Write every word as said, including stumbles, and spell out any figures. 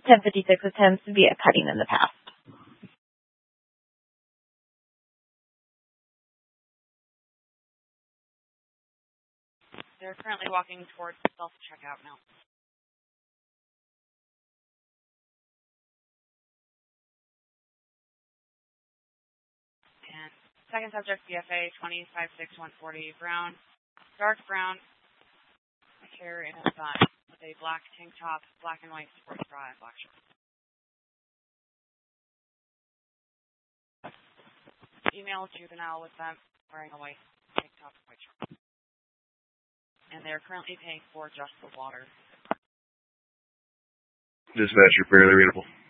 ten fifty-six attempts via cutting in the past. They're currently walking towards self-checkout now. And second subject, B F A twenty-five six one forty, brown, dark brown, hair in a bun, with a black tank top, black and white sports bra, and black shirt. Female juvenile with them wearing a white tank top and white shirt. And they're currently paying for just the water. Dispatcher, barely readable.